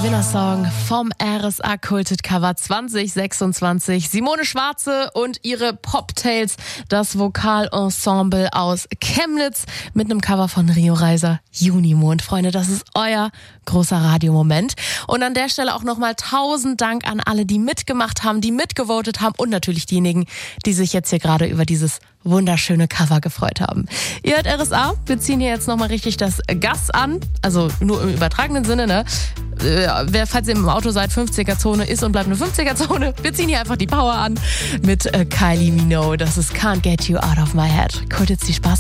Gewinnersong vom RSA Culted Cover 2026. Simone Schwarze und ihre Poptails, das Vokalensemble aus Chemnitz mit einem Cover von Rio Reiser, Junimond. Freunde, das ist euer großer Radiomoment. Und an der Stelle auch nochmal 1000 Dank an alle, die mitgemacht haben, die mitgevotet haben und natürlich diejenigen, die sich jetzt hier gerade über dieses wunderschöne Cover gefreut haben. Ihr hört RSA, wir ziehen hier jetzt nochmal richtig das Gas an, also nur im übertragenen Sinne, ne? Falls ihr im Auto seid, 50er-Zone ist und bleibt eine 50er-Zone. Wir ziehen hier einfach die Power an mit Kylie Minogue. Das ist Can't Get You Out of My Head. Kurz jetzt die Spaß.